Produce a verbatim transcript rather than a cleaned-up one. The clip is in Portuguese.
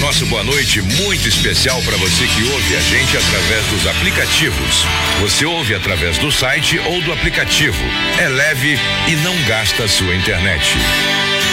Nosso boa noite muito especial para você que ouve a gente através dos aplicativos. Você ouve através do site ou do aplicativo. É leve e não gasta a sua internet.